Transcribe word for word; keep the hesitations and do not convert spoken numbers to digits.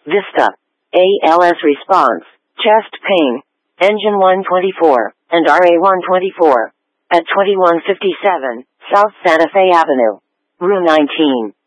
Vista. A L S response, chest pain, engine one twenty-four, and R A one twenty-four. At twenty-one fifty-seven, South Santa Fe Avenue. Room nineteen.